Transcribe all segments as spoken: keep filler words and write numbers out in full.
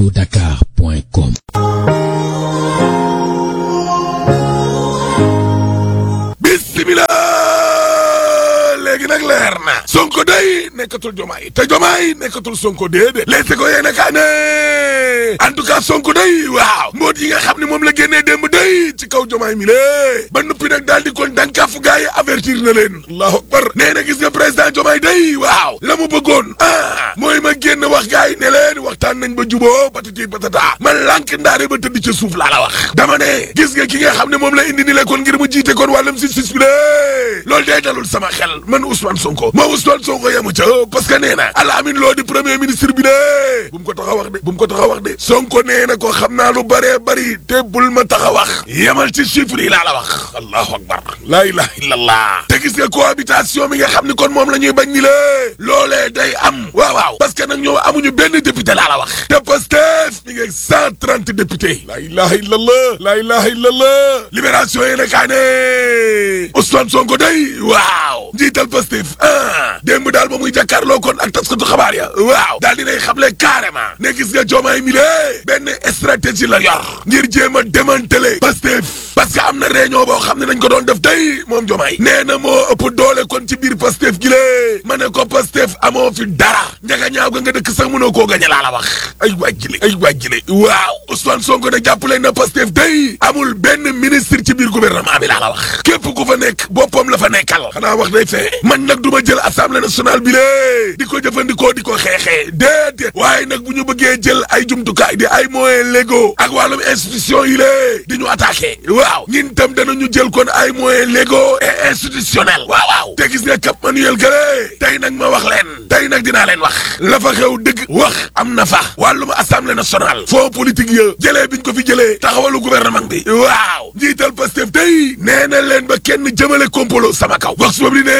allo dakar point com. Bismillah, léegi nag leer na Sonko day nekkatul Diomaye te Diomaye nekkatul Sonko déedéet leese ko yéene kaa ne en tout cas Sonko day waaw mboot yi nga xam ne moom la génnee démb day ci kaw Diomaye mi lée ba noppi nag daal di kon dankaafu gaa yi avertir na leen allahu akbar nee na gis nga président Diomaye day waaw la mu bëggoon ah mooy ma génn wax gaa yi ne leen waxtaan nañ ba juboo patati patata man lànk ndaare ba tëdd ca suuf laa la wax dama ne gis nga ki nga xam ne moom la indi ni le kon ngir mu jiite kon wàllum justice bi lée loolu day dalul sama xel man Ousmane Sonko ma Ousmane Sonko yemu ca parce que nee na Alamine Lo di premier ministre bi de bu mu ko tax a wax de bu mu ko tax a wax de Sonko nee na ko xam naa lu bëree bëri te bul ma tax a wax yemal ci chiffre yi laa la wax allahu akbar laa ilaha illallah te gis nga cohabitation mi nga xam ni kon moom la ñuy bañ ni la loolee day am waaw waaw parce que nag ñoo amuñu benn député laa la wax te Pastef mi ngi cent trente députés laa ilaha illallah laa ilaha illallah libération yi kaa ne Ousmane Sonko day waaw njiital Pastef ah démb daal ba muy jàkkaarloo kon ak taskatu xabaar ya waaw daal dinay xamle carrément ne gis nga Diomaye mi lée benn stratégie la yor ngir jéem a démanteler Pastef parce que am na réunion boo xam ne dañ ko doon def tey moom Diomaye nee na moo ëpp doole kon ci biir Pastef gi lée ma ne ko Pastef amoo fi dara njaga ñaaw ga nga dëkk sax mënoo koo gañe laa la wax ay wàjjile ay wàjjile waaw Ousmane Sonko ne jàppale na Pastef day amul benn ministre ci biir gouvernement bi laa la wax képp ku fa nekk boppam la fa nekkal xanaa wax day fee man nag du ma jël assemblée nationale bi lée di ko jëfandikoo di ko xeexee déedéet waaye nag bu ñu bëggee jël ay jumtukaay di ay moyens légaux ak wàllum institution yi lée di ñu attaqué waaw ñin tam danañu jël kon ay moyens légaux et institutionnels waaw waaw te gis nga Cap Manuel Gale tey nag ma wax leen tey nag dinaa leen wax la fa xew dëgg wax am na fa wàllum assemblée nationale fond politique ya jëlee biñ ko fi jëlee taxawalu gouvernement bi waaw njiital Pastef tey nee na leen ba kenn jëmale complot sama kaw wax boobu di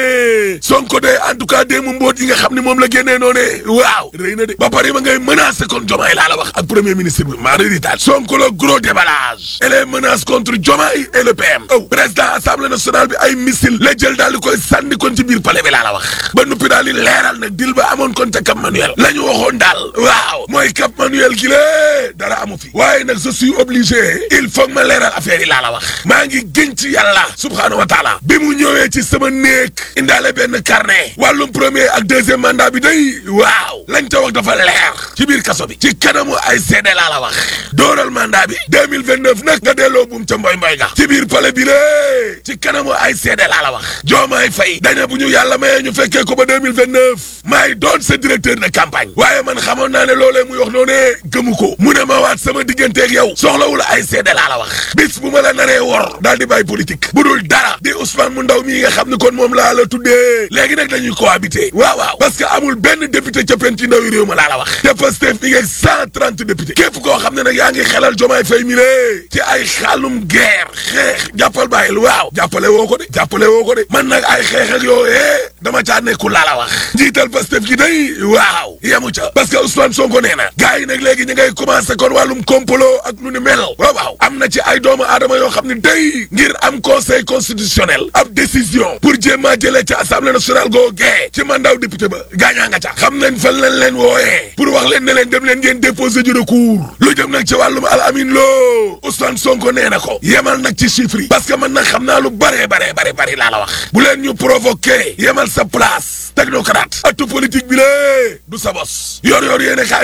ne Sonko de en tout cas déemu mboot yi nga xam ne moom la génnee noo ne waaw rëy na de ba pare ma ngay menacé kon Diomaye laa la wax ak premier ministre bi maa rédital Sonko la gros déballage et les menaces contre Diomaye et le P M aw président assemblée nationale bi ay missile la jël daal di koy sànni kon ci biir palais bi laa la wax ba nuppi daal di leeral nag dil ba amoon kon ca Cap Manuel la ñu waxoon daal waaw mooy Cap Manuel gi lée dara amu fi waaye nag je suis obligé il faut ma leeral affaire yi laa la wax maa ngi gën ci yàlla subhaanahu wa taala bi mu ñëwee ci sama néeg indaale benn carnet wàllum premier ak deuxième mandat bi day waaw lañ ca wax dafa leer ci biir kaso bi ci kanamu ay seede laa la wax dooral mandat bi deux mille vingt-neuf nag nga delloo buum ca mboy mboy ga ci biir palais bi lée ci kanamu ay seede laa la wax Diomaye Faye daña bu ñu yàlla mayee ñu fekkee ko ba deux mille vingt-neuf maay doon sa directeur de campagne waaye man xamoon naa ne loolee muy wax noonu gëmu ko mu ne ma waat sama digganteeg yow soxlawul ay seede laa la wax bis bu ma la naree wor daal di bàyyi politique bu dul dara di Ousmane mu ndaw mii nga xam ne kon moom laa la tuddee léegi nag dañuy cohabiter waaw waaw parce que amul benn député ca penc ndaw yi réew ma laa la wax te Pastef mi ngi cent trente députés képp koo xam ne nag yaa ngi xelal Diomaye Faye mi lée ci ay xaalum guerre xeex jàppal bàyyil waaw jàppale woo ko de jàppale woo ko de man nag ay xeex ak yoo eh dama caa nekkul laa la wax njiital Pastef gi day waaw yemu ca parce que Ousmane Sonko nee na gars yi nag léegi ñu ngay commencé kon wàllum complot ak lu ni mel waaw waaw am na ci ay doomu aadama yoo xam ne day ngir am conseil constitutionnel ab décision pour jéem a jëlee ci assemblée nationale googee ci mandat député ba gaañaa nga ca xam nañ fan lañ leen wooyee pour wax leen ne leen dem leen ngeen déposer du recours lu jëm nag ci wàllum Alamine Lo Ousmane Sonko nee na ko yemal nag ci chiffres yi parce que man nag xam naa lu bare bare bare bari laa la wax bu leen ñu provoqué yemal sa place technocrate atu politique bi lée du sa bos yor yor yéene kaa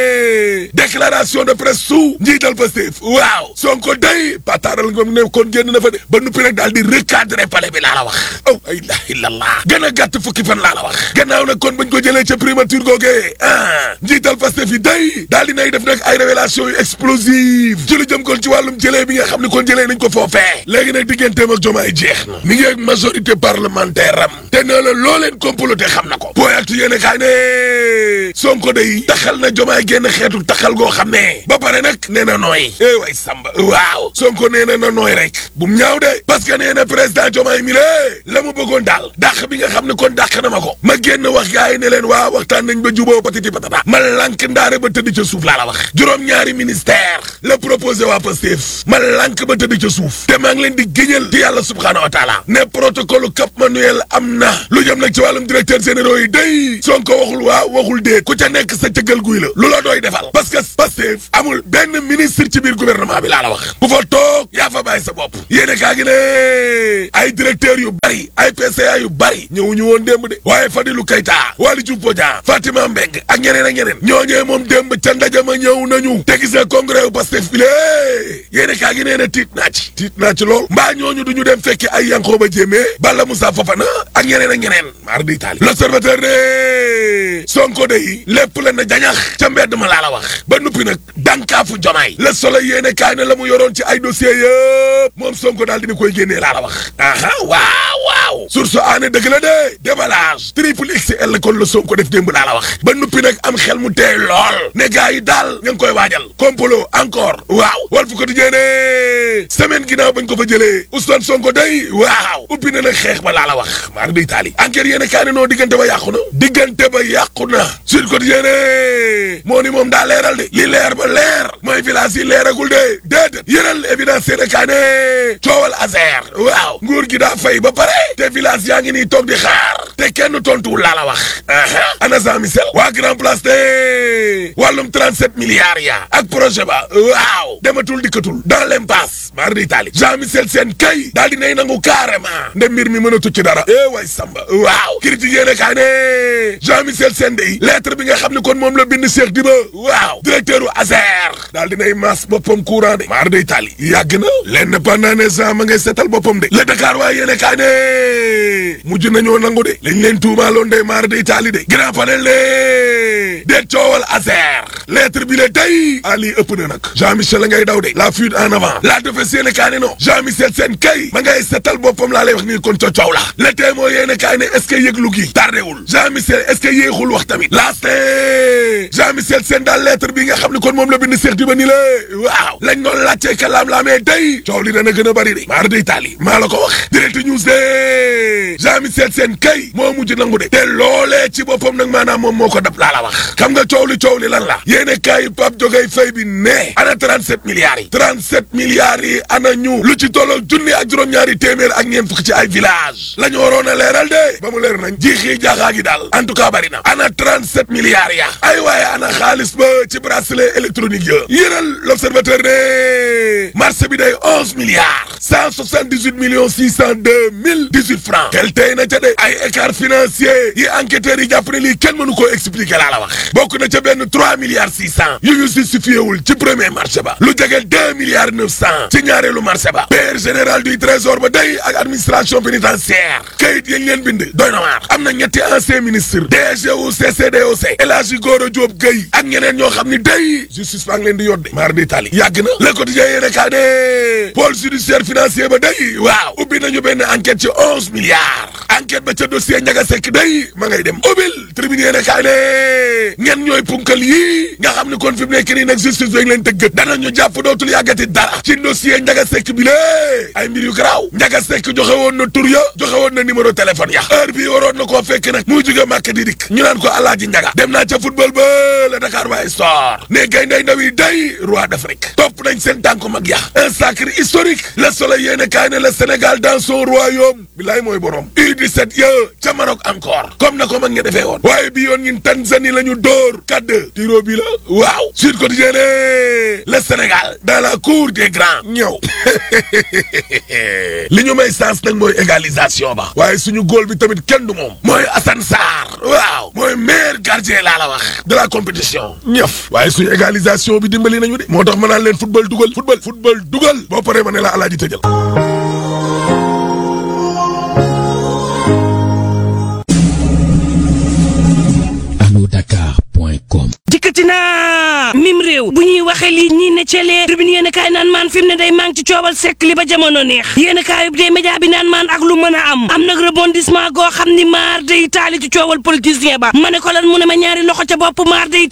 ne déclaration de presse su njiital Pastef waaw Sonko day pataaral nga ne kon génn na fa de ba nuppi nag daal di recadrer palais bi laa la wax aw ay la ilallah gën a gàtt fukki fan laa la wax gannaaw nag kon bañ ko jëlee ca primature googee ah njiital Pastef yi day daal di nay def nag ay révélation yu explosive ci lu jëm kon ci wàllum jëlee bi nga xam ne kon jëlee nañ ko foofee léegi nag digganteem ak Diomaye jeex na mi ngi ak majorité parlementaire am te nee la loo leen comploté xam na ko booyatu yéene kaay ne Sonko day taxal na Diomaye génn xeetu taxal goo xam ne ba pare nag nee na nooy eh way Samba waaw Sonko nee na na nooy rek bu mu ñaaw de parce que nee na président Diomaye mi lée la mu bëggoon daal dàq bi nga xam ne kon dàq na ma ko ma génn wax gars yi ne leen waaw waxtaan nañ ba juboo patiti patata ma lank ndaare ba tëdd ca suuf laa la wax juróom-ñaari ministère la proposé waa Pastef ma lank ba tëdd ca suuf te maa ngi leen di géñal ci yàlla subhaanahu wa taala ne protocole Cap Manuel am na lu jëm nag ci wàllum directeur généraux yi day Sonko waxul waaw waxul déet ku ca nekk sa cëggal guy la lu la doy defal parce que Pastef amul benn ministre ci biir gouvernement bi laa la wax ku fa toog yaa fa bàyyi sa bopp yéene kaa gi ne ay directeur yu bari ay P C A yu bari ñëwuñu woon démb de waaye Fadilou Keita Waly Diouf Bodian Fatima Mbeng ak ñeneen ak ñeneen ñooñee moom démb ca ndaje ma ñëw nañu te gis nga congrès wu Pastef bi lée yéene kaa gi nee na tiit naa ci tiit naa ci lool mbaa ñooñu duñu dem fekki ay Yankhoba Diémé Balla Moussa Fofana ak ñeneen ak ñeneen mar di taali l'observateur ne Sonko day lépp la na jañax ca mbedd ma laa la wax ba nuppi nag dànkaafu Jomaay Le Soleil yéene kaay na la mu yoroon ci ay dossiers yëpp moom Sonko daal dina koy génnee laa la wax aha waaw waaw source aané dëgg la de déballage triple X L kon la Sonko def démb laa la wax ba nuppi nag am xel mu teey lool ne gars yi daal ña ngi koy waajal complot encore waaw Walf Quotidien ne semaine ginnaaw bañ ko fa jëlee Ousmane Sonko day waaw ubbi na nag xeex ba laa la wax maar day taali enquête yéene kaay ne noo diggante ba yàqu na diggante ba yàqu na Sud Quotidien ne moo ni moom daa leeral de li leer ba leer mooy village yi leeragul de déedéet yéenal évidence yéene kaay ne coowal Azer waaw nguur gi daa fay ba pare te village yaa ngi nii toog di xaar te kenn tontuwul laa la wax aha ana Jean Michel waa Grand Place de wàllum trente-sept milliards ya ak projet ba waaw dematul dikkatul dans l'impasse mar di tali Jean Michel seen kay daal di nay nangu carrément nde mbir mi mën a tucc dara eh way samba waaw critique yéene kaay ne Jean Michel seen day lettre bi nga xam ne kon moom la bind Cheikh Diba waaw directeur u Azer daal di nay maas boppam courant de mar di tali yàgg na l'Indépendant ne Jean ma ngay seetal boppam de le Dakar waaye yéene kaay ne mujj nañoo nangu de lañ leen tuumaaloon de mar di tali de grand panel ne de coowal Azer lettre bi le tey ali ëpp na nag Jean Michel la ngay daw de la fuite en avant la defes yéene kaay ne non Jean Michel seen kay ma ngay seetal boppam laa lay wax nii kon co coow la le tey moo yéene kaay ne est-ce que yëglu gi tardewul Jean Michel est-ce que yéexul wax tamit laaste Jean Michel seen daal lettre bi nga xam ne kon moom la bind Cheikh Diba ni la waaw lañ doon laajtee kalaam laamee day coow li dana gën a bari de maar day taali maa la ko wax direct news de Jean Michel seen kay moo mujj nangu de te loolee ci boppam nag maanaam moom moo ko dab laa la wax xam nga coow li coow li lan la yéene kaay Pape Jogay Faye bi ne ana trente-sept milliards yi trente-sept milliards yi ana ñu lu ci tolloo junni ak juróom-ñaari téeméer ak ñeent fukk ci ay village la ñu waroon a leeral de ba mu leer nañ jiixii jaaxaa gi daal en tout cas bari na ana trente-sept milliards ya ay waaye ana xaalis ba ci bracelet électronique ya yéenal l'observateur ne marché bi day onze milliards cent soixante-dix-huit millions six cent deux mille dix-huit francs tel tey na ca de ay écart financier yi enquêteurs yi jàpp ne lii kenn mënu koo expliquer laa la wax bokk na ca benn trois milliards six cent yu ñu justifié wul ci premier marché ba lu jege deux milliards neuf cent ci ñaareelu marché ba père général du trésor ba day ak administration pénitentiaire kayit yañ leen bind doy na waar am na ñetti ancien ministre D G wu C C D O C El Hadji Gora Diop Gueye ak ñeneen ñoo xam ni day justice baa ngi leen di yodde maar di tali yàgg na le quotidien yéene kaa ne pôle judiciaire financier ba day waaw ubbi nañu benn enquête ci onze milliards enquête ba ca dossier Ndiaga Seck day ma ngay dem ubbil tribune yéene kaa ne ñen ñooy punkal yii nga xam ne kon fi mu nekk nii nag justice dañ leen tëggat danañu jàpp dootul yàggati dara ci dossier Ndiaga Seck bi lée ay mbir yu garaaw Ndiaga Seck joxe woon na tur ya joxe woon na numéro téléphone ya heure bii waroon na koo fekk nag muy jóge màkk di dikk ñu naan ko Alaaji Ndiaga dem naa ca football ba la Dakar waaye sor ne gaynday ndaw yi day roi d'Afrique topp nañ seen tànku mag ya un sacre historique Le Soleil yéene kaay ne le Sénégal dans son royaume bilaay mooy borom U dix-sept ya ca Maroc encore comme na ko mag nga defee woon waaye bi yoon ñun Tanzanie la ñu dóor kadde tiro bi la waaw Sud Quotidien le Sénégal dans la cour des grands ñëw li ñu may sens nag mooy égalisation ba waaye suñu góol bi tamit kenn du moom mooy Assane Sarr waaw mooy meilleur gardien laa la wax de la compétition ñëf waaye suñu égalisation bi dimbali nañu de moo tax ma naan leen football dugal football football dugal boo paree ma ne la alaaji tëjal dakar point com dikkati naa mim réew bu ñuy waxe lii ñii ne celee tribune yéen a kaay naan maan fi mu ne day maa ngi ci coowal Seck li ba jamono neex yéen a kaay bi dee média bi naan maan ak lu mën a am am nag rebondissement goo xam ni maar day taali ci coowal politicien ba ma ne ko lan mu ne ma ñaari loxo ca bopp maar day